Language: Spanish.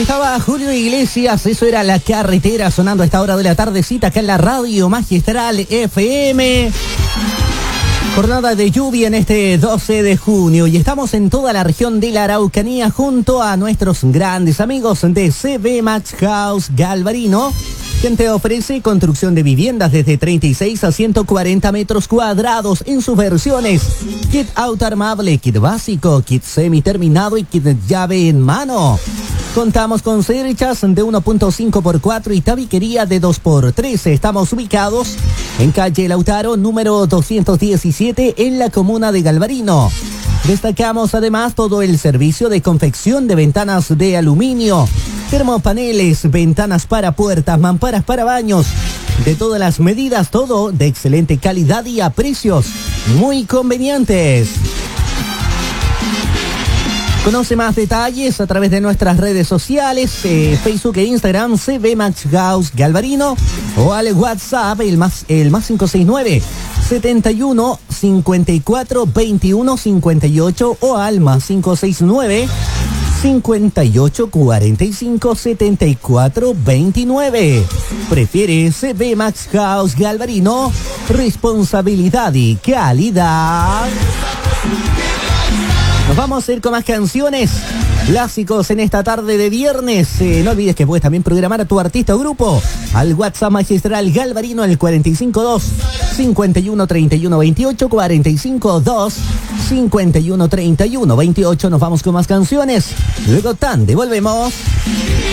Estaba Julio Iglesias, eso era La Carretera, sonando a esta hora de la tardecita acá en la Radio Magistral FM. Jornada de lluvia en este 12 de junio y estamos en toda la región de la Araucanía junto a nuestros grandes amigos de CB Max House Galvarino, quien te ofrece construcción de viviendas desde 36 a 140 metros cuadrados en sus versiones: kit auto armable, kit básico, kit semi-terminado y kit llave en mano. Contamos con cerchas de 1.5x4 y tabiquería de 2x3. Estamos ubicados en calle Lautaro, número 217, en la comuna de Galvarino. Destacamos además todo el servicio de confección de ventanas de aluminio, termopaneles, ventanas para puertas, mamparas para baños, de todas las medidas, todo de excelente calidad y a precios muy convenientes. Conoce más detalles a través de nuestras redes sociales, Facebook e Instagram, CB Max House Galvarino, o al WhatsApp, el más 569 71 54 21 58, o al más 569 58 45 74 29. Prefiere CB Max House Galvarino, responsabilidad y calidad. Nos vamos a ir con más canciones, clásicos en esta tarde de viernes. No olvides que puedes también programar a tu artista o grupo al WhatsApp Magistral Galvarino, al 452 51 31 28, 452 51 31 28. Nos vamos con más canciones. Luego tan, devolvemos.